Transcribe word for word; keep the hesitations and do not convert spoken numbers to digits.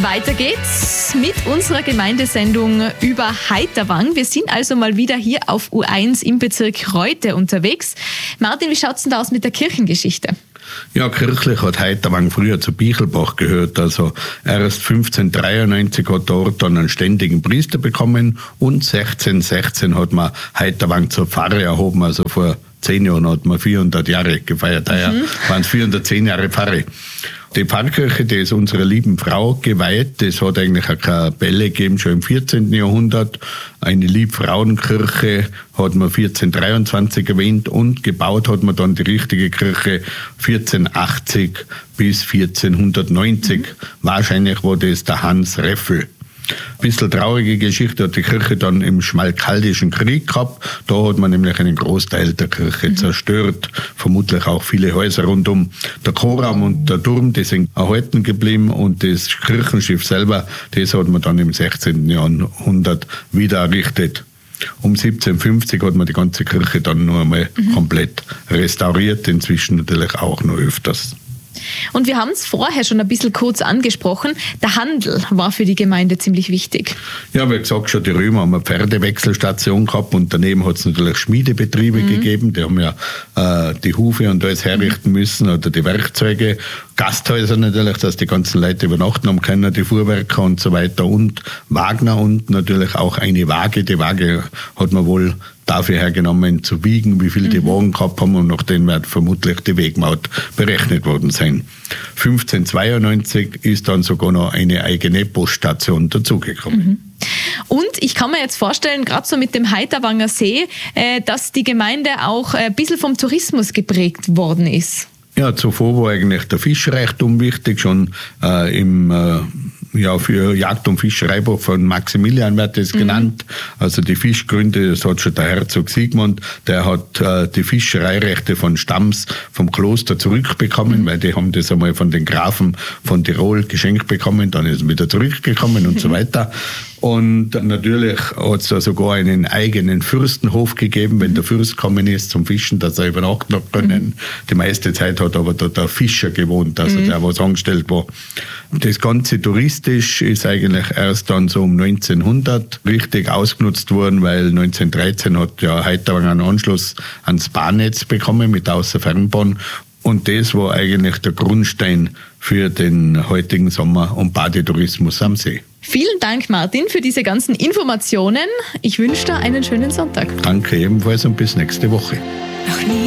Weiter geht's mit unserer Gemeindesendung über Heiterwang. Wir sind also mal wieder hier auf U eins im Bezirk Reute unterwegs. Martin, wie schaut's denn da aus mit der Kirchengeschichte? Ja, kirchlich hat Heiterwang früher zu Bichelbach gehört. Also erst fünfzehnhundertdreiundneunzig hat der Ort dann einen ständigen Priester bekommen und sechzehnhundertsechzehn hat man Heiterwang zur Pfarre erhoben. Also vor zehn Jahren hat man vierhundert Jahre gefeiert. Daher mhm. waren es vierhundertzehn Jahre Pfarre. Die Pfarrkirche, die ist unserer lieben Frau geweiht. Das hat eigentlich eine Kapelle gegeben, schon im vierzehnten Jahrhundert. Eine Liebfrauenkirche hat man vierzehnhundertdreiundzwanzig erwähnt und gebaut hat man dann die richtige Kirche vierzehnhundertachtzig bis vierzehnhundertneunzig. Mhm. Wahrscheinlich war das der Hans Reffel. Ein bisschen traurige Geschichte hat die Kirche dann im Schmalkaldischen Krieg gehabt. Da hat man nämlich einen Großteil der Kirche mhm. zerstört. Vermutlich auch viele Häuser rundum. Der Chorraum und der Turm, die sind erhalten geblieben und das Kirchenschiff selber, das hat man dann im sechzehnten Jahrhundert wieder errichtet. Um siebzehnhundertfünfzig hat man die ganze Kirche dann nur einmal mhm. komplett restauriert. Inzwischen natürlich auch noch öfters. Und wir haben es vorher schon ein bisschen kurz angesprochen. Der Handel war für die Gemeinde ziemlich wichtig. Ja, wie gesagt, schon die Römer haben eine Pferdewechselstation gehabt und daneben hat es natürlich Schmiedebetriebe mhm. gegeben. Die haben ja äh, die Hufe und alles herrichten müssen oder die Werkzeuge. Gasthäuser natürlich, dass die ganzen Leute übernachten haben können, die Fuhrwerker und so weiter und Wagner und natürlich auch eine Waage. Die Waage hat man wohl dafür hergenommen, zu wiegen, wie viel mhm. die Wagen gehabt haben und nach denen wird vermutlich die Wegmaut berechnet worden sein. fünfzehnhundertzweiundneunzig ist dann sogar noch eine eigene Poststation dazugekommen. Mhm. Und ich kann mir jetzt vorstellen, gerade so mit dem Heiterwanger See, äh, dass die Gemeinde auch ein bisschen vom Tourismus geprägt worden ist. Ja, zuvor war eigentlich der Fischreichtum wichtig, schon äh, im äh, ja, für Jagd- und Fischereibuch von Maximilian wird das mhm. genannt. Also die Fischgründe, das hat schon der Herzog Sigmund, der hat äh, die Fischereirechte von Stams vom Kloster zurückbekommen, mhm. weil die haben das einmal von den Grafen von Tirol geschenkt bekommen, dann ist es wieder zurückgekommen und mhm. so weiter. Und natürlich hat es da sogar einen eigenen Fürstenhof gegeben, wenn der Fürst gekommen ist zum Fischen, dass er übernachten können. Mhm. Die meiste Zeit hat aber da der Fischer gewohnt, also mhm. der, was angestellt war. Das Ganze touristisch ist eigentlich erst dann so um neunzehnhundert richtig ausgenutzt worden, weil neunzehnhundertdreizehn hat ja Heiterwang einen Anschluss ans Bahnnetz bekommen mit Außerfernbahn. Und das war eigentlich der Grundstein für den heutigen Sommer- und Badetourismus am See. Vielen Dank, Martin, für diese ganzen Informationen. Ich wünsche dir einen schönen Sonntag. Danke ebenfalls und bis nächste Woche.